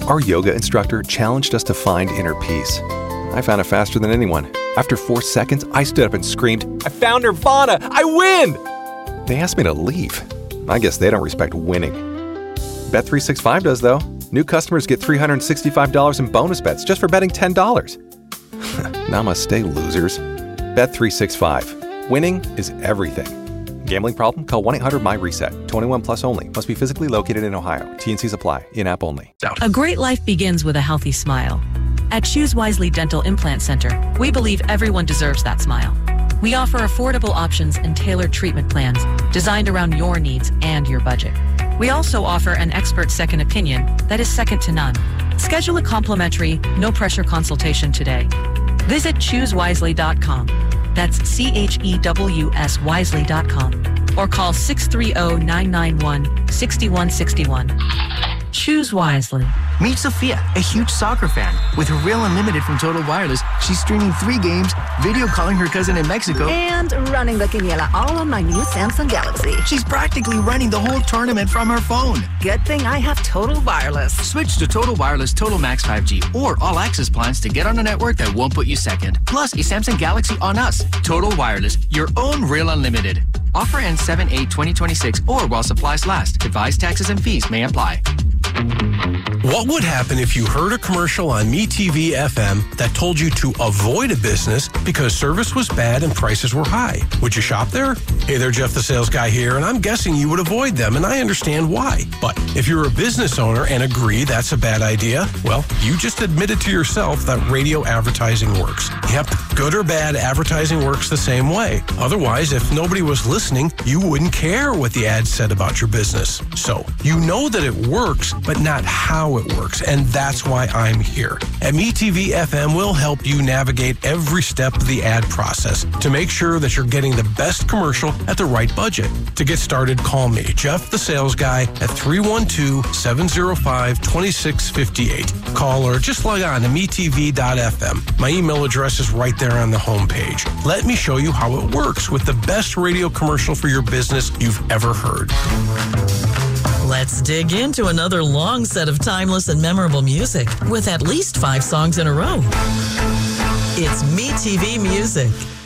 Our yoga instructor challenged us to find inner peace. I found it faster than anyone. After 4 seconds, I stood up and screamed, "I found Nirvana! I win!" They asked me to leave. I guess they don't respect winning. Bet365 does, though. New customers get $365 in bonus bets just for betting $10. Namaste, losers. Bet365. Winning is everything. Gambling problem? Call 1-800-MY-RESET. 21 plus only. Must be physically located in Ohio. T&Cs apply. In-app only. A great life begins with a healthy smile. At Choose Wisely Dental Implant Center, we believe everyone deserves that smile. We offer affordable options and tailored treatment plans designed around your needs and your budget. We also offer an expert second opinion that is second to none. Schedule a complimentary, no-pressure consultation today. Visit ChooseWisely.com. That's CHEWS Wisely.com. Or call 630-991-6161. Choose wisely. Meet Sophia, a huge soccer fan. With her Real Unlimited from Total Wireless, she's streaming 3 games, video calling her cousin in Mexico, and running the quiniela all on my new Samsung Galaxy. She's practically running the whole tournament from her phone. Good thing I have Total Wireless. Switch to Total Wireless Total Max 5G or All Access plans to get on a network that won't put you second. Plus, a Samsung Galaxy on us. Total Wireless, your own Real Unlimited. Offer ends 7/8/2026 or while supplies last. Advised taxes and fees may apply. What would happen if you heard a commercial on MeTV FM that told you to avoid a business because service was bad and prices were high? Would you shop there? Hey there, Jeff the Sales Guy here, and I'm guessing you would avoid them, and I understand why. But if you're a business owner and agree that's a bad idea, well, you just admitted to yourself that radio advertising works. Yep, good or bad, advertising works the same way. Otherwise, if nobody was listening, you wouldn't care what the ad said about your business. So, you know that it works, but not how it works, and that's why I'm here. At MeTV FM, we'll help you navigate every step of the ad process to make sure that you're getting the best commercial at the right budget. To get started, call me, Jeff the Sales Guy, at 312-705-2658. Call or just log on to metv.fm. My email address is right there on the homepage. Let me show you how it works with the best radio commercial for your business you've ever heard. Let's dig into another long set of timeless and memorable music with at least 5 songs in a row. It's MeTV Music.